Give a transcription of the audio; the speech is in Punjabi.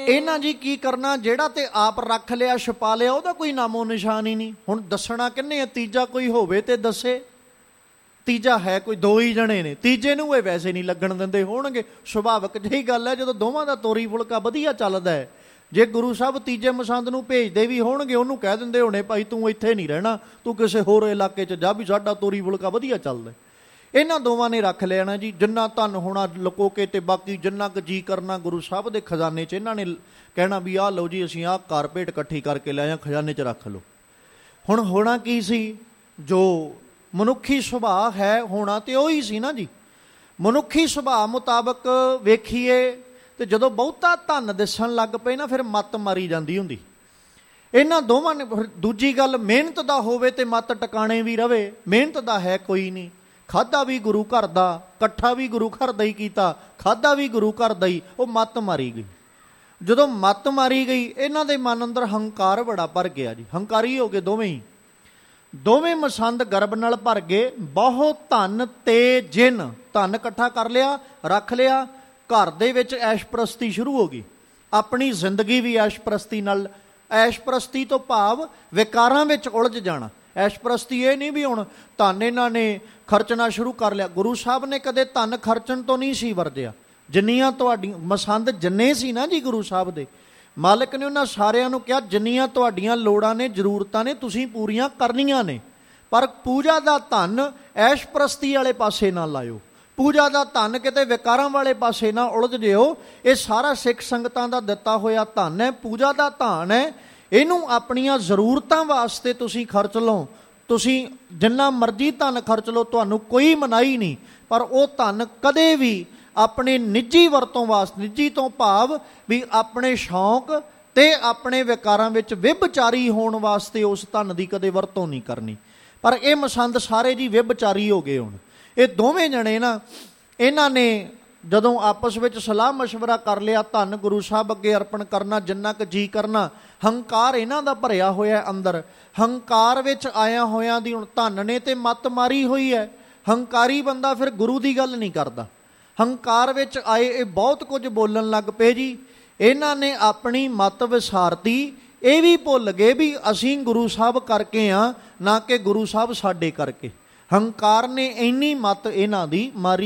ਇਹਨਾਂ ਜੀ ਕੀ ਕਰਨਾ, ਜਿਹੜਾ ਤੇ ਆਪ ਰੱਖ ਲਿਆ ਛਪਾ ਲਿਆ ਉਹਦਾ ਕੋਈ ਨਾਮੋ ਨਿਸ਼ਾਨ ਹੀ ਨਹੀਂ। ਹੁਣ ਦੱਸਣਾ ਕਿੰਨੇ ਆ? ਤੀਜਾ ਕੋਈ ਹੋਵੇ ਤੇ ਦੱਸੇ। ਤੀਜਾ ਹੈ ਕੋਈ, ਦੋ ਹੀ ਜਣੇ ਨੇ, ਤੀਜੇ ਨੂੰ ਇਹ ਵੈਸੇ ਨਹੀਂ ਲੱਗਣ ਦਿੰਦੇ ਹੋਣਗੇ। ਸੁਭਾਵਿਕ ਜਿਹੀ ਗੱਲ ਹੈ, ਜਦੋਂ ਦੋਵਾਂ ਦਾ ਤੋਰੀ ਫੁਲਕਾ ਵਧੀਆ ਚੱਲਦਾ ਹੈ, ਜੇ ਗੁਰੂ ਸਾਹਿਬ ਤੀਜੇ ਮਸੰਦ ਨੂੰ ਭੇਜਦੇ ਵੀ ਹੋਣਗੇ, ਉਹਨੂੰ ਕਹਿ ਦਿੰਦੇ ਹੋਣੇ ਭਾਈ ਤੂੰ ਇੱਥੇ ਨਹੀਂ ਰਹਿਣਾ, ਤੂੰ ਕਿਸੇ ਹੋਰ ਇਲਾਕੇ 'ਚ ਜਾ, ਵੀ ਸਾਡਾ ਤੋਰੀ ਫੁਲਕਾ ਵਧੀਆ ਚੱਲਦਾ। ਇਹਨਾਂ ਦੋਵਾਂ ਨੇ ਰੱਖ ਲੈਣਾ ਜੀ। ਜਿੰਨਾ ਧਨ ਹੋਣਾ ਲੁਕੋ ਕੇ, ਤੇ ਬਾਕੀ ਜਿੰਨਾ ਕੁ ਜੀ ਕਰਨਾ ਗੁਰੂ ਸਾਹਿਬ ਦੇ ਖਜ਼ਾਨੇ 'ਚ ਇਹਨਾਂ ਨੇ ਕਹਿਣਾ ਵੀ ਆਹ ਲਓ ਜੀ, ਅਸੀਂ ਆਹ ਕਾਰਪੇਟ ਇਕੱਠੀ ਕਰਕੇ ਲੈ ਜਾਂ ਖਜ਼ਾਨੇ 'ਚ ਰੱਖ ਲਓ। ਹੁਣ ਹੋਣਾ ਕੀ ਸੀ? ਜੋ ਮਨੁੱਖੀ ਸੁਭਾਅ ਹੈ ਹੋਣਾ ਤੇ ਉਹੀ ਸੀ ਨਾ ਜੀ। ਮਨੁੱਖੀ ਸੁਭਾਅ ਮੁਤਾਬਕ ਵੇਖੀਏ ਤੇ ਜਦੋਂ ਬਹੁਤਾ ਧਨ ਦਿਸਣ ਲੱਗ ਪਏ ਨਾ, ਫਿਰ ਮੱਤ ਮਾਰੀ ਜਾਂਦੀ ਹੁੰਦੀ ਇਹਨਾਂ ਦੋਵਾਂ ਨੇ। ਦੂਜੀ ਗੱਲ, ਮਿਹਨਤ ਦਾ ਹੋਵੇ ਤੇ ਮੱਤ ਟਿਕਾਣੇ ਵੀ ਰਵੇ। ਮਿਹਨਤ ਦਾ ਹੈ ਕੋਈ ਨਹੀਂ, ਖਾਧਾ ਵੀ ਗੁਰੂ ਘਰ ਦਾ, ਇਕੱਠਾ ਵੀ ਗੁਰੂ ਘਰ ਦਾ ਹੀ ਕੀਤਾ, ਖਾਧਾ ਵੀ ਗੁਰੂ ਘਰ ਦਾ ਹੀ, ਉਹ ਮੱਤ ਮਾਰੀ ਗਈ। ਜਦੋਂ ਮੱਤ ਮਾਰੀ ਗਈ, ਇਹਨਾਂ ਦੇ ਮਨ ਅੰਦਰ ਹੰਕਾਰ ਬੜਾ ਭਰ ਗਿਆ ਜੀ। ਹੰਕਾਰੀ ਹੋ ਗਏ ਦੋਵੇਂ ਹੀ। ਦੋਵੇਂ ਮਸੰਦ ਗਰਭ ਨਾਲ ਭਰ ਗਏ। ਬਹੁਤ ਧਨ ਤੇ ਜਿੰਨ, ਧਨ ਇਕੱਠਾ ਕਰ ਲਿਆ, ਰੱਖ ਲਿਆ। ਘਰ ਦੇ ਵਿੱਚ ਐਸ਼ਪ੍ਰਸਤੀ ਸ਼ੁਰੂ ਹੋ ਗਈ। ਆਪਣੀ ਜ਼ਿੰਦਗੀ ਵੀ ਐਸ਼ਪ੍ਰਸਤੀ ਨਾਲ, ਐਸ਼ਪ੍ਰਸਤੀ ਤੋਂ ਭਾਵ ਵਿਕਾਰਾਂ ਵਿੱਚ ਉਲਝ ਜਾਣਾ। ਐਸ਼ਪ੍ਰਸਤੀ ਇਹ ਨਹੀਂ ਵੀ ਹੁਣ ਧਨ ਇਹਨਾਂ ਨੇ ਖਰਚਣਾ ਸ਼ੁਰੂ ਕਰ ਲਿਆ। ਗੁਰੂ ਸਾਹਿਬ ਨੇ ਕਦੇ ਧਨ ਖਰਚਣ ਤੋਂ ਨਹੀਂ ਸੀ ਵਰਜਿਆ। ਜਿੰਨੀਆਂ ਤੁਹਾਡੀਆਂ ਮਸੰਦ ਜਿੰਨੇ ਸੀ ਨਾ ਜੀ ਗੁਰੂ ਸਾਹਿਬ ਦੇ, ਮਾਲਕ ਨੇ ਉਹਨਾਂ ਸਾਰਿਆਂ ਨੂੰ ਕਿਹਾ ਜਿੰਨੀਆਂ ਤੁਹਾਡੀਆਂ ਲੋੜਾਂ ਨੇ, ਜ਼ਰੂਰਤਾਂ ਨੇ, ਤੁਸੀਂ ਪੂਰੀਆਂ ਕਰਨੀਆਂ ਨੇ, ਪਰ ਪੂਜਾ ਦਾ ਧਨ ਐਸ਼ਪ੍ਰਸਤੀ ਵਾਲੇ ਪਾਸੇ ਨਾ ਲਾਇਓ। ਪੂਜਾ ਦਾ ਧਨ ਕਿਤੇ ਵਿਕਾਰਾਂ ਵਾਲੇ ਪਾਸੇ ਨਾ ਉਲਝ ਜਿਓ। ਇਹ ਸਾਰਾ ਸਿੱਖ ਸੰਗਤਾਂ ਦਾ ਦਿੱਤਾ ਹੋਇਆ ਧਨ ਹੈ, ਪੂਜਾ ਦਾ ਧਨ ਹੈ। ਇਹਨੂੰ ਆਪਣੀਆਂ ਜ਼ਰੂਰਤਾਂ ਵਾਸਤੇ ਤੁਸੀਂ ਖਰਚ ਲਓ। ਤੁਸੀਂ ਜਿੰਨਾ ਮਰਜ਼ੀ ਧਨ ਖਰਚ ਲਓ, ਤੁਹਾਨੂੰ ਕੋਈ ਮਨਾਹੀ ਨਹੀਂ, ਪਰ ਉਹ ਧਨ ਕਦੇ ਵੀ ਆਪਣੇ ਨਿੱਜੀ ਵਰਤੋਂ ਵਾਸਤੇ, ਨਿੱਜੀ ਤੋਂ ਭਾਵ ਵੀ ਆਪਣੇ ਸ਼ੌਂਕ ਤੇ ਆਪਣੇ ਵਿਕਾਰਾਂ ਵਿੱਚ ਵਿਭਚਾਰੀ ਹੋਣ ਵਾਸਤੇ ਉਸ ਧਨ ਦੀ ਕਦੇ ਵਰਤੋਂ ਨਹੀਂ ਕਰਨੀ। ਪਰ ਇਹ ਮਸੰਦ ਸਾਰੇ ਜੀ ਵਿਭਚਾਰੀ ਹੋ ਗਏ। ਹੁਣ ਇਹ ਦੋਵੇਂ ਜਣੇ ਨਾ, ਇਹਨਾਂ ਨੇ ਜਦੋਂ ਆਪਸ ਵਿੱਚ ਸਲਾਹ ਮਸ਼ਵਰਾ ਕਰ ਲਿਆ, ਧਨ ਗੁਰੂ ਸਾਹਿਬ ਅੱਗੇ ਅਰਪਣ ਕਰਨਾ, ਜਿੰਨਾ ਕੁ ਜੀ ਕਰਨਾ। ਹੰਕਾਰ ਇਹਨਾਂ ਦਾ ਭਰਿਆ ਹੋਇਆ ਅੰਦਰ। ਹੰਕਾਰ ਵਿੱਚ ਆਇਆ ਹੋਇਆਂ ਦੀ ਹੁਣ ਧਨ ਨੇ ਤੇ ਮੱਤ ਮਾਰੀ ਹੋਈ ਹੈ। ਹੰਕਾਰੀ ਬੰਦਾ ਫਿਰ ਗੁਰੂ ਦੀ ਗੱਲ ਨਹੀਂ ਕਰਦਾ। ਹੰਕਾਰ ਵਿੱਚ ਆਏ ਇਹ ਬਹੁਤ ਕੁਝ ਬੋਲਣ ਲੱਗ ਪਏ ਜੀ। ਇਹਨਾਂ ਨੇ ਆਪਣੀ ਮੱਤ ਵਿਸਾਰਤੀ। ਇਹ ਵੀ ਭੁੱਲ ਗਏ ਵੀ ਅਸੀਂ ਗੁਰੂ ਸਾਹਿਬ ਕਰਕੇ ਹਾਂ, ਨਾ ਕਿ ਗੁਰੂ ਸਾਹਿਬ ਸਾਡੇ ਕਰਕੇ। ਹੰਕਾਰ ਨੇ ਇੰਨੀ ਮੱਤ ਇਹਨਾਂ ਦੀ ਮਾਰੀ।